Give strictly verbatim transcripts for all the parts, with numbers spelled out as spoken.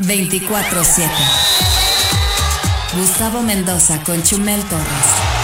veinticuatro siete. Gustavo Mendoza con Chumel Torres.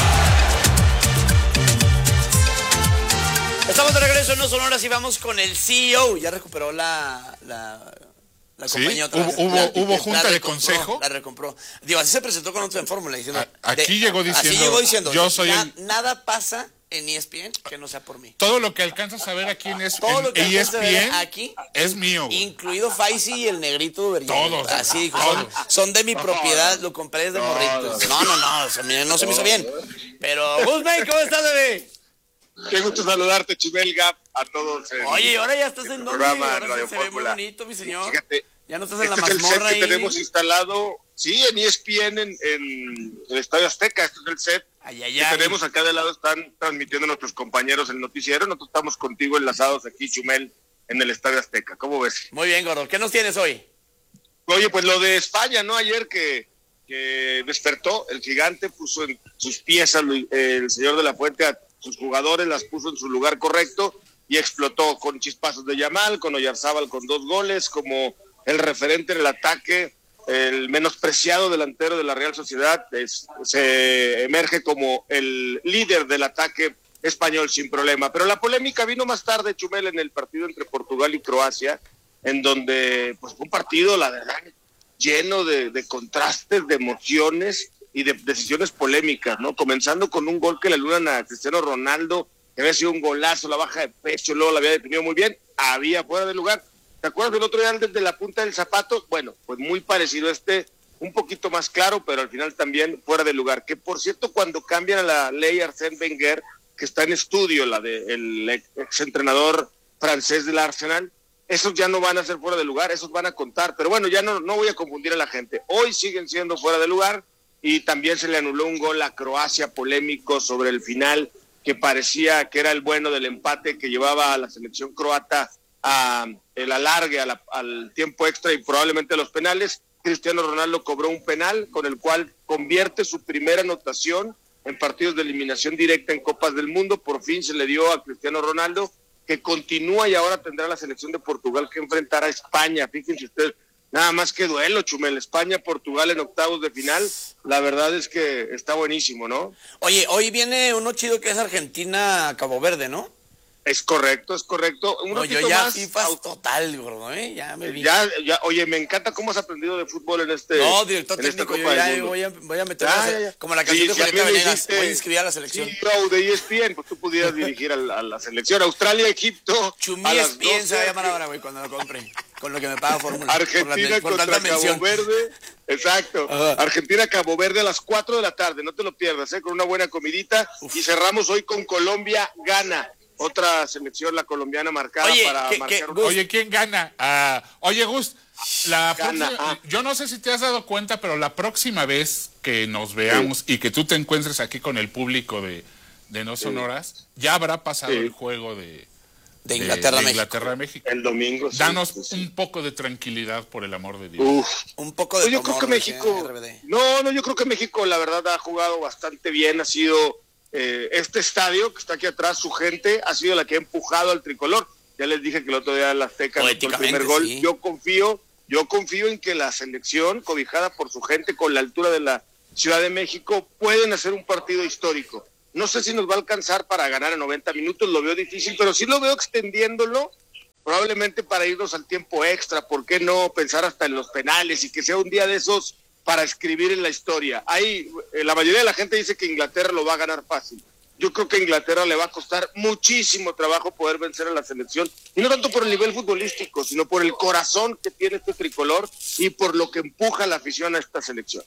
Estamos de regreso en No Sonoras y vamos con el C E O. Ya recuperó la... la... La ¿Sí? compañía otra vez. ¿Hubo, La, hubo, ¿hubo junta de consejo? La recompró. Digo, así se presentó con otro en fórmula. Diciendo, A, aquí de, llegó diciendo, así llegó diciendo yo soy na, el... nada pasa en E S P N que no sea por mí. Todo lo que alcanzas a ver aquí en, es, Todo en lo que E S P N aquí es mío. Güey. Incluido Faisy y el negrito Berrión. Todos. Así dijo, Todos. son, son de mi propiedad, lo compré desde morritos. No, no, no, se me, no se me hizo bien. Pero, Guzmán, ¿cómo estás, bebé? Qué gusto saludarte, Chumel, Gap, a todos. Oye, ahora ya estás en donde, programa ahora Radio se ve muy Fórmula. bonito, mi señor. Fíjate, Ya no estás en este la es el set mazmorra que ahí. tenemos instalado, sí, en E S P N, en, en el Estadio Azteca. Este es el set Ay, ay, que ay. tenemos acá de lado. Están transmitiendo nuestros compañeros el noticiero. Nosotros estamos contigo enlazados aquí, Chumel, en el Estadio Azteca. ¿Cómo ves? Muy bien, gordo. ¿Qué nos tienes hoy? Oye, pues lo de España, ¿no? Ayer que, que despertó, el gigante puso en sus piezas, el señor de la Fuente, a sus jugadores, las puso en su lugar correcto y explotó con chispazos de Yamal, con Oyarzábal con dos goles, como el referente en el ataque, el menospreciado delantero de la Real Sociedad, es, se emerge como el líder del ataque español sin problema. Pero la polémica vino más tarde, Chumel, en el partido entre Portugal y Croacia, en donde pues fue un partido, la verdad, lleno de, de contrastes, de emociones y de decisiones polémicas, ¿no? Comenzando con un gol que le anulan a Cristiano Ronaldo, que había sido un golazo, la baja de pecho, luego la había detenido muy bien, había fuera de lugar. ¿Te acuerdas del otro día desde la punta del zapato? Bueno, pues muy parecido a este, un poquito más claro, pero al final también fuera de lugar. Que por cierto, cuando cambian a la ley Arsène Wenger, que está en estudio, la del de exentrenador francés del Arsenal, esos ya no van a ser fuera de lugar, esos van a contar. Pero bueno, ya no, no voy a confundir a la gente. Hoy siguen siendo fuera de lugar y también se le anuló un gol a Croacia polémico sobre el final, que parecía que era el bueno del empate que llevaba a la selección croata a el alargue, a la, al tiempo extra y probablemente a los penales. Cristiano Ronaldo cobró un penal con el cual convierte su primera anotación en partidos de eliminación directa en Copas del Mundo. Por fin se le dio a Cristiano Ronaldo, que continúa y ahora tendrá la selección de Portugal que enfrentar a España. Fíjense ustedes, nada más que duelo, Chumel. España-Portugal en octavos de final. La verdad es que está buenísimo, ¿no? Oye, hoy viene uno chido que es Argentina-Cabo Verde, ¿no? Es correcto, es correcto. Un no, yo ratito ya más, FIFA total, gordo, ¿eh? Ya me vi. Ya, ya, oye, me encanta cómo has aprendido de fútbol en este. No, director en técnico, esta yo ya voy a, voy a meter ya, la, ya, ya. como la canción Sí, de si Julieta Venegas, hiciste, voy a inscribir a la selección. C E O de E S P N, pues tú pudieras dirigir a la, a la selección. Australia, Egipto. Chumí a E las S P N se va a llamar doce. ahora, güey, cuando lo compre. Con lo que me paga Fórmula. Argentina por la, por contra tanta Cabo mención. Verde. Exacto. Ajá. Argentina, Cabo Verde a las cuatro de la tarde. No te lo pierdas, ¿eh? Con una buena comidita. Uf. Y cerramos hoy con Colombia, Ghana. Otra selección, la colombiana, marcada Oye, para ¿qué, marcar. qué, Oye, ¿quién gana? Uh, oye, Gus, la Gana, próxima, ah. yo no sé si te has dado cuenta, pero la próxima vez que nos veamos sí. y que tú te encuentres aquí con el público de, de No Sonoras, sí. ya habrá pasado sí. el juego de, de Inglaterra, de, de México. Inglaterra México. El domingo. Sí, Danos sí, sí. un poco de tranquilidad, por el amor de Dios. Uf. Un poco de pues yo creo que México. No, no, yo creo que México, la verdad, ha jugado bastante bien. Ha sido. Eh, este estadio que está aquí atrás, su gente ha sido la que ha empujado al tricolor. Ya les dije que el otro día la Azteca anotó el primer gol. Sí. Yo confío, yo confío en que la selección, cobijada por su gente con la altura de la Ciudad de México, pueden hacer un partido histórico. No sé si nos va a alcanzar para ganar en noventa minutos, lo veo difícil, pero sí lo veo extendiéndolo, probablemente para irnos al tiempo extra. ¿Por qué no pensar hasta en los penales y que sea un día de esos para escribir en la historia? Ahí eh, la mayoría de la gente dice que Inglaterra lo va a ganar fácil. Yo creo que a Inglaterra le va a costar muchísimo trabajo poder vencer a la selección, y no tanto por el nivel futbolístico, sino por el corazón que tiene este tricolor y por lo que empuja la afición a esta selección.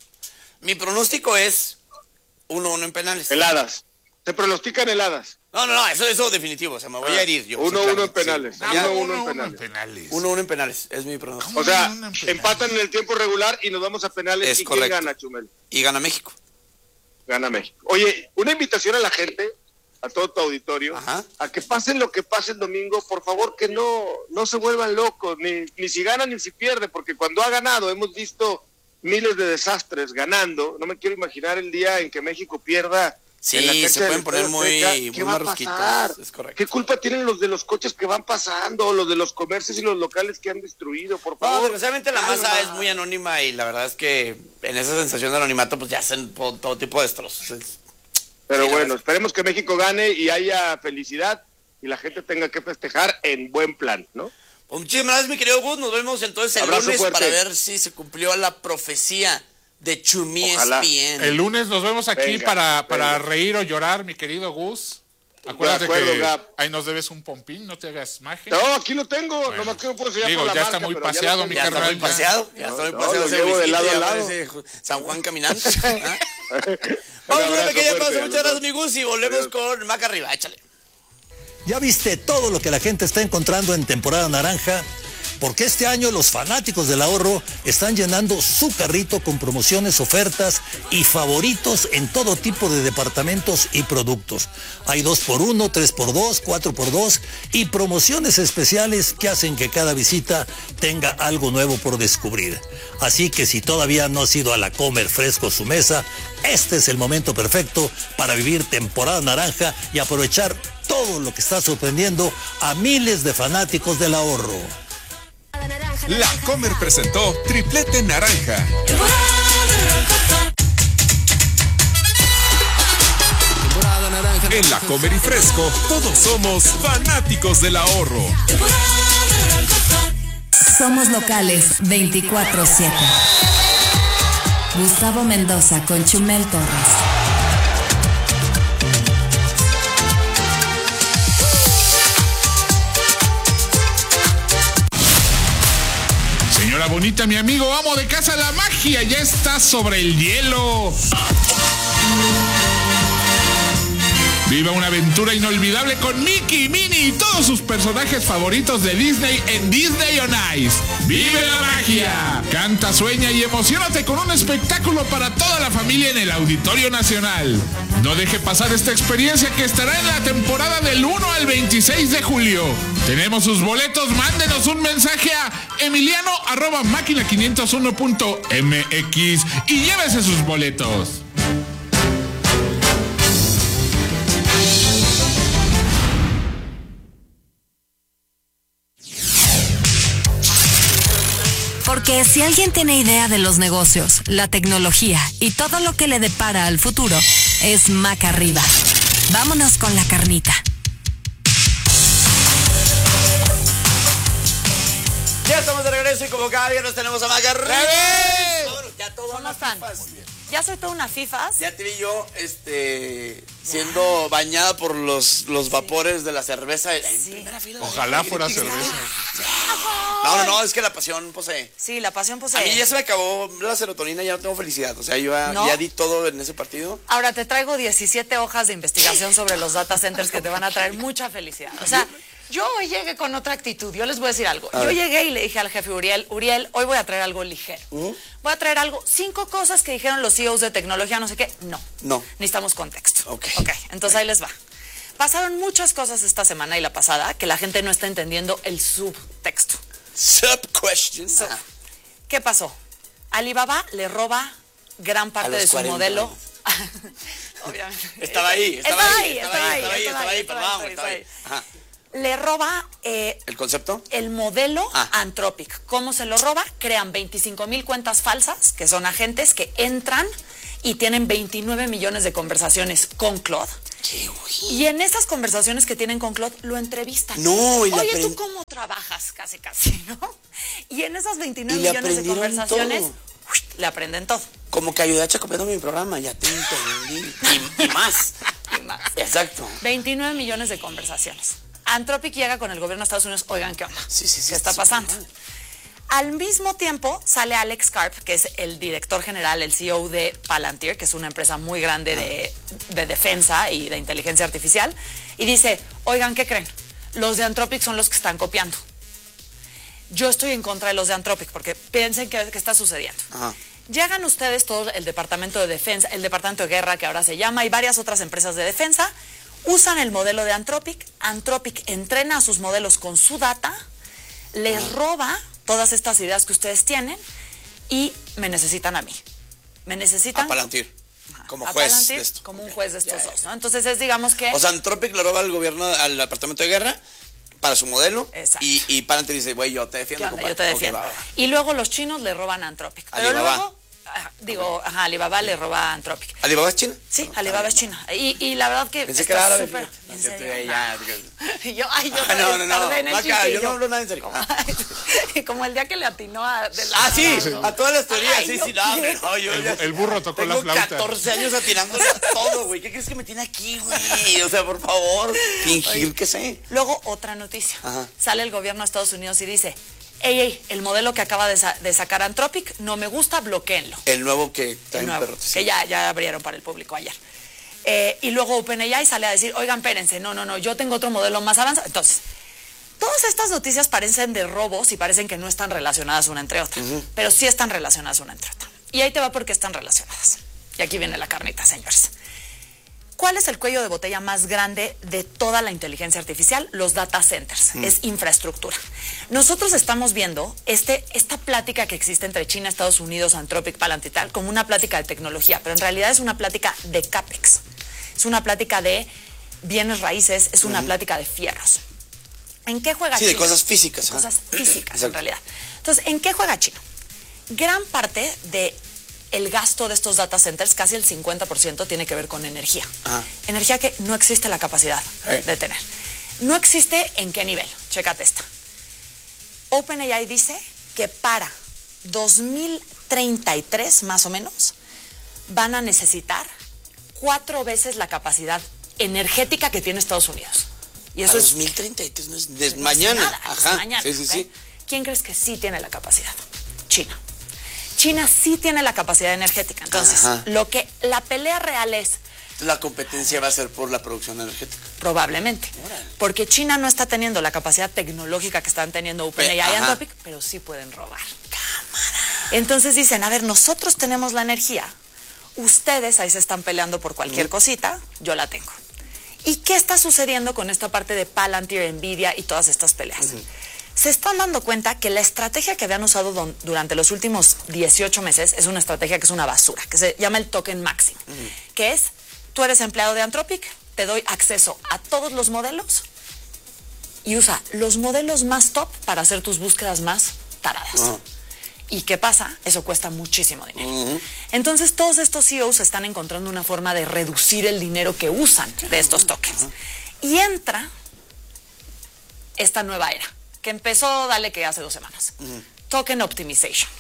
Mi pronóstico es uno uno en penales. Heladas. Se pronostican heladas. No, no, no, eso es definitivo, o sea, me voy ah, a herir yo. uno uno en penales. Sí. uno uno en penales. penales. uno uno en penales, es mi pronóstico. O sea, empatan en el tiempo regular y nos vamos a penales. Es ¿Y correcto. quién gana, Chumel? Y gana México. Gana México. Oye, una invitación a la gente, a todo tu auditorio, Ajá. a que pasen lo que pase el domingo, por favor, que no, no se vuelvan locos, ni, ni si gana ni si pierde, porque cuando ha ganado hemos visto miles de desastres ganando. No me quiero imaginar el día en que México pierda Sí, en la cancha se pueden del poner Estadio muy, Azteca, muy ¿qué va a marrusquitos. pasar? Es correcto. ¿Qué culpa tienen los de los coches que van pasando, los de los comercios y los locales que han destruido, por No, favor? desgraciadamente la Calma. masa es muy anónima y la verdad es que en esa sensación de anonimato pues ya hacen todo, todo tipo de destrozos. Es- Pero Sí, la bueno, verdad. esperemos que México gane y haya felicidad y la gente tenga que festejar en buen plan, ¿no? Pues muchísimas gracias, mi querido Gus. Nos vemos entonces el Abrazo lunes fuerte. para ver si se cumplió la profecía de Chumi Ojalá. S P N. El lunes nos vemos aquí Venga, para, para venga. reír o llorar, mi querido Gus. Acuérdate De acuerdo, que Gab. ahí nos debes un pompín, no te hagas magia. No, aquí lo tengo, Bueno. nomás que no puedo enseñar Digo, por la ya marca, está muy pero ya lo paseado, tengo. mi Ya está carnal. muy paseado, ya está muy No, paseado lo ese llevo de whisky, lado a ya lado. parece San Juan caminante. ¿Ah? Un Vamos a una abrazo pequeña fuerte, pausa, a los muchas gracias, dos. mi Gus, y volvemos Adiós. con Maca arriba, échale. ¿Ya viste todo lo que la gente está encontrando en temporada naranja? Porque este año los fanáticos del ahorro están llenando su carrito con promociones, ofertas y favoritos en todo tipo de departamentos y productos. Hay dos por uno, tres por dos, cuatro por dos y promociones especiales que hacen que cada visita tenga algo nuevo por descubrir. Así que si todavía no has ido a la Comer Fresco su mesa, este es el momento perfecto para vivir temporada naranja y aprovechar todo lo que está sorprendiendo a miles de fanáticos del ahorro. La Comer presentó Triplete Naranja. En La Comer y Fresco, todos somos fanáticos del ahorro. Somos locales veinticuatro siete. Gustavo Mendoza con Chumel Torres. Señora bonita, mi amigo amo de casa, la magia ya está sobre el hielo. Viva una aventura inolvidable con Mickey, Minnie y todos sus personajes favoritos de Disney en Disney on Ice. ¡Vive la magia! Canta, sueña y emociónate con un espectáculo para toda la familia en el Auditorio Nacional. No deje pasar esta experiencia que estará en la temporada del uno al veintiséis de julio. Tenemos sus boletos, mándenos un mensaje a emiliano arroba máquina quinientos uno punto m x y llévese sus boletos. Porque si alguien tiene idea de los negocios, la tecnología y todo lo que le depara al futuro, es Maca Arriba. Vámonos con la carnita. Ya estamos de regreso y como cada viernes tenemos a Maca arriba. Vámonos, ya todo ¿Cómo una están? fifas. Ya soy toda una fifas. Ya te vi yo este, siendo bañada por los, los vapores de la cerveza. En Sí. primera fila. Ojalá fuera cerveza. No, no, no, es que la pasión posee. Sí, la pasión posee. A mí ya se me acabó la serotonina, ya no tengo felicidad. O sea, yo ya, ¿No? ya di todo en ese partido. Ahora te traigo diecisiete hojas de investigación sobre los data centers que te van a traer mucha felicidad. O sea, yo hoy llegué con otra actitud. Yo les voy a decir algo. A Yo ver. llegué y le dije al jefe Uriel, Uriel, hoy voy a traer algo ligero. Voy a traer algo, cinco cosas que dijeron los C E Os de tecnología, no sé qué. No. No. Necesitamos contexto. Ok. Ok, entonces ahí les va. Pasaron muchas cosas esta semana y la pasada que la gente no está entendiendo el subtexto. Sub question. So, ¿qué pasó? Alibaba le roba gran parte los de su cuarenta modelo. Obviamente. Estaba ahí, estaba ahí, estaba ahí, estaba ahí, estaba ahí, perdón, estaba ahí. Ajá. Le roba eh, ¿El concepto? el modelo Ah. Anthropic. ¿Cómo se lo roba? Crean veinticinco mil cuentas falsas, que son agentes que entran y tienen veintinueve millones de conversaciones con Claude. ¿Qué, güey? Y en esas conversaciones que tienen con Claude, lo entrevistan. No, y le Oye, ¿tú aprend- cómo trabajas? Casi, casi, ¿no? Y en esas veintinueve Y le millones de aprendieron conversaciones, todo. ¡uy! Le aprenden todo. Como que ayudé a copiando mi programa, ya te entendí. Y, y más. Y más. Exacto. veintinueve millones de conversaciones. Anthropic llega con el gobierno de Estados Unidos, oigan, ¿qué onda? Sí, sí, sí, ¿Qué está sí, pasando? sí. Al mismo tiempo sale Alex Karp, que es el director general, el C E O de Palantir, que es una empresa muy grande de, de defensa y de inteligencia artificial, y dice, oigan, ¿qué creen? Los de Anthropic son los que están copiando. Yo estoy en contra de los de Anthropic, porque piensen qué está sucediendo. Ajá. Llegan ustedes todos, el Departamento de Defensa, el Departamento de Guerra, que ahora se llama, y varias otras empresas de defensa, usan el modelo de Anthropic. Anthropic entrena a sus modelos con su data, les roba todas estas ideas que ustedes tienen y me necesitan a mí. Me necesitan. A Palantir. Como a juez Palantir de esto. como un juez de estos Ya, ya. dos, ¿no? Entonces es, digamos que... O sea, Anthropic le roba al gobierno, al Departamento de Guerra, para su modelo. Exacto. Y, y Palantir dice, güey, yo te ¿Qué defiendo, onda? compadre. Yo te Ok, defiendo. va, va. Y luego los chinos le roban a Anthropic. Pero Alibaba. luego, ajá, digo, ajá, Alibaba le roba a Anthropic. ¿Alibaba es China? Sí, Alibaba es China. Y, y la verdad que Pensé que está era árabe, súper... fíjate. ¿En No, serio? ya, ya, Y yo, ay, yo Ah, no, no, no. tardé en el Maca, chiste, y yo no hablo nada en serio. Y como el día que le atinó a... de la- Ah, sí, a todas las teorías, Ay, sí, yo sí, no, hombre, quiero. no, yo El, ya- el burro tocó la Tengo flauta. catorce años atinándole a todo, güey. ¿Qué crees que me tiene aquí, güey? O sea, por favor, fingir que sé. Luego, otra noticia. Ajá. Sale el gobierno de Estados Unidos y dice, ey, ey, el modelo que acaba de, sa- de sacar Anthropic no me gusta, bloquéenlo. El nuevo que está El en nuevo, perro. que ya, ya abrieron para el público ayer. Eh, y luego OpenAI sale a decir, oigan, espérense, no, no, no, yo tengo otro modelo más avanzado. Entonces, todas estas noticias parecen de robos y parecen que no están relacionadas una entre otra, pero sí están relacionadas una entre otra. Y ahí te va por qué están relacionadas. Y aquí viene la carnita, señores. ¿Cuál es el cuello de botella más grande de toda la inteligencia artificial? Los data centers, mm. es infraestructura. Nosotros estamos viendo este, esta plática que existe entre China, Estados Unidos, Anthropic, Palantir y tal, como una plática de tecnología, pero en realidad es una plática de CAPEX, es una plática de bienes raíces, es una mm. plática de fierros. ¿En qué juega sí, China? Sí, de cosas físicas. Cosas ¿eh? físicas, Exacto. en realidad. Entonces, ¿en qué juega China? Gran parte de el gasto de estos data centers, casi el cincuenta por ciento, tiene que ver con energía. Ajá. Energía que no existe la capacidad ¿Eh? de tener. No existe en qué nivel. Chécate esta. OpenAI dice que para dos mil treinta y tres, más o menos, van a necesitar cuatro veces la capacidad energética que tiene Estados Unidos. Y eso a es dos mil treinta y tres, no es, es no mañana. Es nada, Ajá. Es mañana. Sí, sí, ¿okay? sí. ¿Quién crees que sí tiene la capacidad? China. China sí tiene la capacidad energética. Entonces, Ajá. lo que la pelea real es... La competencia va a ser por la producción energética. Probablemente. Órale. Porque China no está teniendo la capacidad tecnológica que están teniendo OpenAI y Anthropic, pero sí pueden robar. Cámara. Entonces dicen, a ver, nosotros tenemos la energía. Ustedes ahí se están peleando por cualquier uh-huh. cosita, yo la tengo. ¿Y qué está sucediendo con esta parte de Palantir, Nvidia y todas estas peleas? Uh-huh. Se están dando cuenta que la estrategia que habían usado don, durante los últimos dieciocho meses es una estrategia que es una basura, que se llama el token máximo, uh-huh. que es, tú eres empleado de Anthropic, te doy acceso a todos los modelos y usa los modelos más top para hacer tus búsquedas más taradas. Uh-huh. ¿Y qué pasa? Eso cuesta muchísimo dinero. Uh-huh. Entonces, todos estos C E Os están encontrando una forma de reducir el dinero que usan de estos tokens. Uh-huh. Y entra esta nueva era, que empezó, dale que hace dos semanas. Uh-huh. Token Optimization.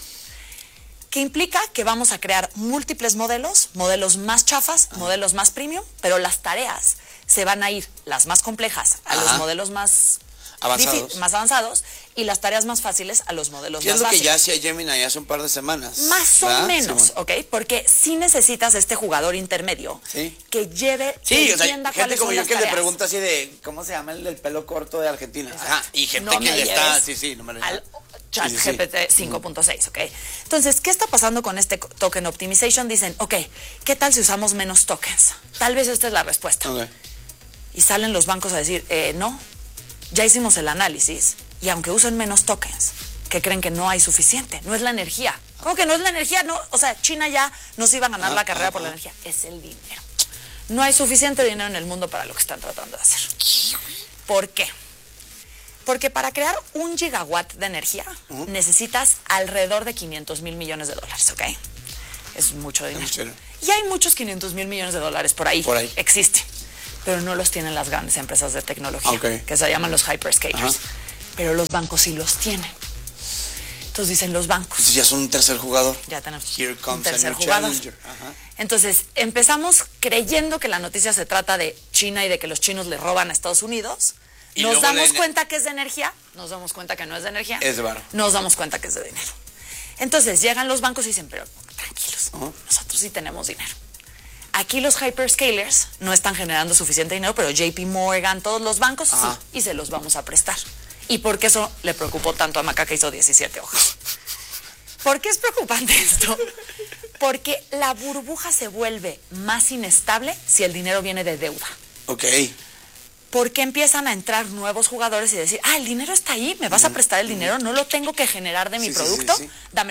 Que implica que vamos a crear múltiples modelos, modelos más chafas, uh-huh. modelos más premium, pero las tareas se van a ir, las más complejas, a uh-huh. los modelos más... Avanzados. más avanzados y las tareas más fáciles a los modelos ¿Qué más es lo básicos? que ya hacía Gemini hace un par de semanas? Más ¿verdad? o menos, sí, bueno. ¿ok? Porque sí necesitas este jugador intermedio ¿Sí? que lleve, sí, que o sea, entienda gente cuáles como son yo las que tareas. le pregunta así de, ¿cómo se llama el del pelo corto de Argentina? Exacto. Ajá, y gente no que le está, lleves sí, sí, no me lo al chat sí, sí, G P T cinco punto seis, ¿ok? Entonces, ¿qué está pasando con este token optimization? Dicen, ok, ¿qué tal si usamos menos tokens? Tal vez esta es la respuesta. Okay. Y salen los bancos a decir, eh, no, ya hicimos el análisis y aunque usen menos tokens, que creen que no hay suficiente, no es la energía. ¿Cómo que no es la energía? No, o sea, China ya nos iba a ganar ah, la carrera ah, por la energía. Es el dinero. No hay suficiente dinero en el mundo para lo que están tratando de hacer. ¿Por qué? Porque para crear un gigawatt de energía uh-huh. necesitas alrededor de quinientos mil millones de dólares, ¿ok? Es mucho dinero. Es y hay muchos quinientos mil millones de dólares por ahí. Por ahí. Existen. Pero no los tienen las grandes empresas de tecnología, okay. que se llaman los hyperscalers. Uh-huh. Pero los bancos sí los tienen. Entonces dicen los bancos. Entonces ya son un tercer jugador. Ya tenemos Here comes un tercer a new jugador. Challenger. Uh-huh. Entonces empezamos creyendo que la noticia se trata de China y de que los chinos le roban a Estados Unidos. Y nos damos de... cuenta que es de energía, nos damos cuenta que no es de energía. Es de barro. Nos damos cuenta que es de dinero. Entonces llegan los bancos y dicen, pero tranquilos, uh-huh. nosotros sí tenemos dinero. Aquí los hyperscalers no están generando suficiente dinero, pero J P Morgan, todos los bancos, Ajá. sí, y se los vamos a prestar. ¿Y por qué eso le preocupó tanto a Maca que hizo diecisiete hojas? ¿Por qué es preocupante esto? Porque la burbuja se vuelve más inestable si el dinero viene de deuda. Ok. Porque empiezan a entrar nuevos jugadores y decir, ah, el dinero está ahí, ¿me vas a prestar el dinero? ¿No lo tengo que generar de mi sí, producto? Sí, sí, sí. Dámelo.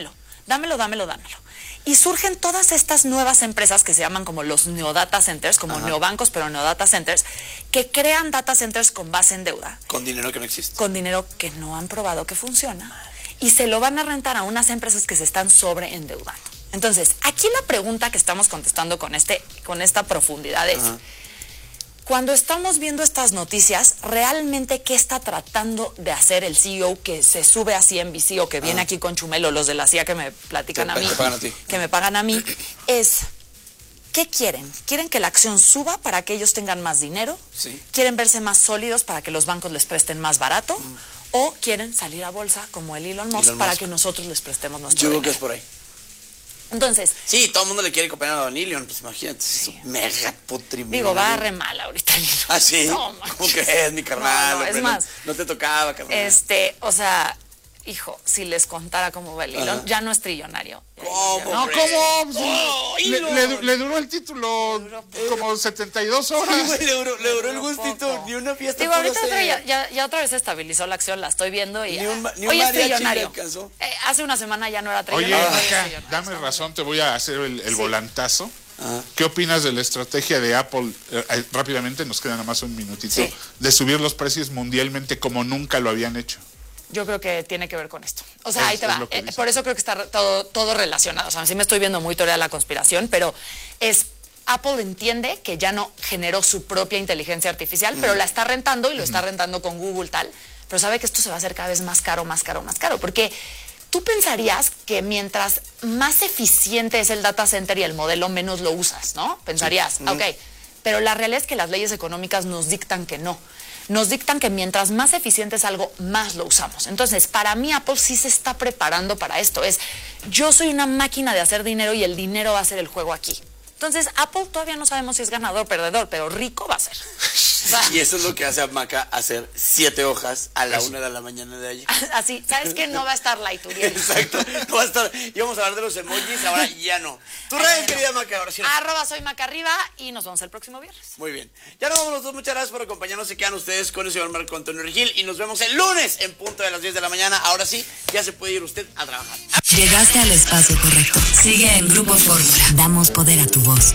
dámelo, dámelo, dámelo. Y surgen todas estas nuevas empresas que se llaman como los neodata centers, como Ajá. neobancos, pero neodata centers, que crean data centers con base en deuda. Con dinero que no existe. Con dinero que no han probado que funciona. Y se lo van a rentar a unas empresas que se están sobreendeudando. Entonces, aquí la pregunta que estamos contestando con, este, con esta profundidad es... Ajá. Cuando estamos viendo estas noticias, ¿realmente qué está tratando de hacer el C E O que se sube a C N B C o que viene ah. aquí con Chumelo, los de la C I A que me platican a mí, a que me pagan a mí? Es, ¿qué quieren? ¿Quieren que la acción suba para que ellos tengan más dinero? Sí. ¿Quieren verse más sólidos para que los bancos les presten más barato? Mm. ¿O quieren salir a bolsa como el Elon Musk Elon para Musk. que nosotros les prestemos nuestro Yo dinero? creo que es por ahí. Entonces... Sí, todo el mundo le quiere copiar a Don Elon, pues imagínate, sí. es un mega putrimonio. Digo, va re mal ahorita. ¿Ah, sí? No, ¿Cómo crees, mi carnal? No, no, es más. No, no te tocaba, carnal. Este, o sea, hijo, si les contara cómo va el Elon, ya no es trillonario. ¿Cómo? No, ¿cómo? Oh, le, le, le duró el título duró, como setenta y dos horas. Sí, güey, le duró, le duró el gustito, poco. Ni una fiesta. Digo, ahorita otra, ya, ya, ya otra vez se estabilizó la acción, la estoy viendo y ni un, ni hoy un es trillonario. Eh, hace una semana ya no era trillonario. Oye, Maca, dame razón, te voy a hacer el, el sí. volantazo. Ajá. ¿Qué opinas de la estrategia de Apple? Eh, rápidamente, nos queda nada más un minutito. Sí. De subir los precios mundialmente como nunca lo habían hecho. Yo creo que tiene que ver con esto. O sea, es, ahí te va. Eh, por eso creo que está todo, todo relacionado. O sea, sí me estoy viendo muy teoría de la conspiración, pero es... Apple entiende que ya no generó su propia inteligencia artificial, mm. pero la está rentando y lo mm. está rentando con Google tal. Pero sabe que esto se va a hacer cada vez más caro, más caro, más caro. Porque tú pensarías que mientras más eficiente es el data center y el modelo, menos lo usas, ¿no? Pensarías, sí. mm. ok. Pero la realidad es que las leyes económicas nos dictan que no. Nos dictan que mientras más eficiente es algo, más lo usamos. Entonces, para mí, Apple sí se está preparando para esto. Es, yo soy una máquina de hacer dinero y el dinero va a ser el juego aquí. Entonces, Apple todavía no sabemos si es ganador o perdedor, pero rico va a ser. O sea, y eso es lo que hace a Maca hacer siete hojas a la una de la mañana de ayer. Así, ¿sabes qué? No va a estar light, Uriel. Exacto, no va a estar. Íbamos a hablar de los emojis, ahora ya no. Tu red, querida Maca, ahora sí. Arroba soy Maca arriba y nos vemos el próximo viernes. Muy bien. Ya nos vamos los dos, muchas gracias por acompañarnos. Se quedan ustedes con el señor Marco Antonio Regil y nos vemos el lunes en punto de las diez de la mañana. Ahora sí, ya se puede ir usted a trabajar. Llegaste al espacio correcto. Sigue en Grupo Fórmula. Damos poder a tu voz.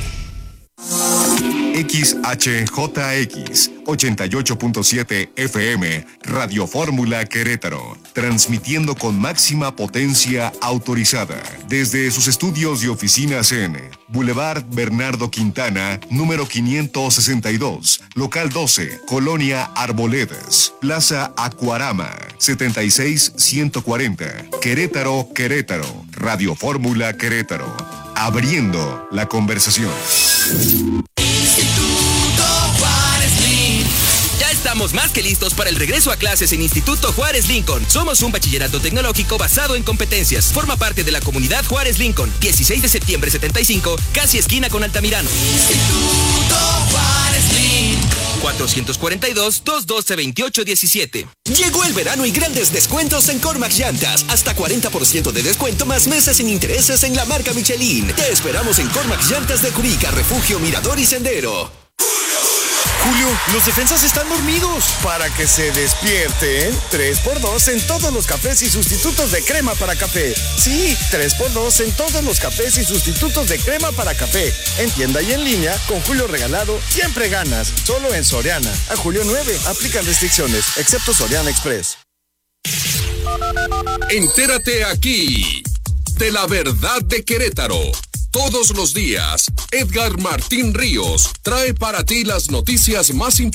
X H J X ochenta y ocho punto siete F M Radio Fórmula Querétaro, transmitiendo con máxima potencia autorizada desde sus estudios y oficinas en Boulevard Bernardo Quintana, número quinientos sesenta y dos, local doce, Colonia Arboledas, Plaza Acuarama, setenta y seis ciento cuarenta, Querétaro, Querétaro, Radio Fórmula Querétaro, abriendo la conversación. Estamos más que listos para el regreso a clases en Instituto Juárez Lincoln. Somos un bachillerato tecnológico basado en competencias. Forma parte de la comunidad Juárez Lincoln. dieciséis de septiembre setenta y cinco, casi esquina con Altamirano. Instituto Juárez Lincoln. cuatrocientos cuarenta y dos, doscientos doce, veintiocho diecisiete. Llegó el verano y grandes descuentos en Cormax Llantas. Hasta cuarenta por ciento de descuento más meses sin intereses en la marca Michelin. Te esperamos en Cormax Llantas de Curica, Refugio, Mirador y Sendero. Julio, los defensas están dormidos. Para que se despierten, tres por dos en todos los cafés y sustitutos de crema para café. Sí, tres por dos en todos los cafés y sustitutos de crema para café. En tienda y en línea, con Julio regalado, siempre ganas. Solo en Soriana. A julio nueve, aplican restricciones, excepto Soriana Express. Entérate aquí de la verdad de Querétaro. Todos los días, Edgar Martín Ríos trae para ti las noticias más importantes.